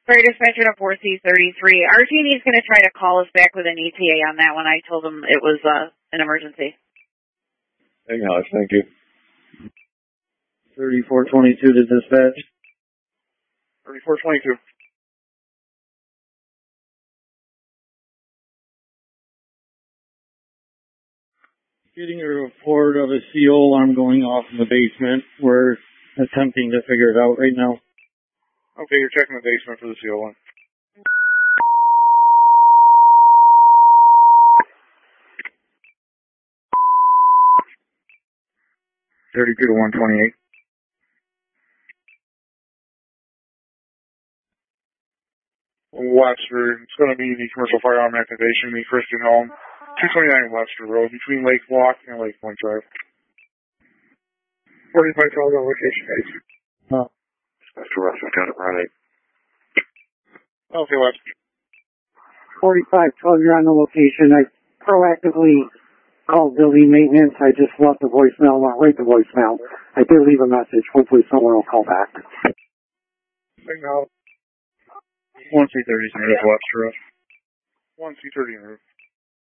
Fire dispatcher to 4C33. RTD is going to try to call us back with an ETA on that one. I told him it was an emergency. Acknowledge, thank you. 3422 to dispatch. 3422. Getting a report of a CO alarm going off in the basement. We're attempting to figure it out right now. Okay, you're checking the basement for the CO one. $32 to 128. Webster, it's going to be the commercial firearm activation, the Christian Home, 229 Webster Road, between Lake Walk and Lake Point Drive. 45 on location, guys. Mr. Russell, got it right. Okay, Webster. 4512, you're on the location. I proactively called building maintenance. I just left the voicemail, went right to voicemail. I did leave a message. Hopefully someone will call back. Signal. 1C30 is Webster. 1C30 in roof.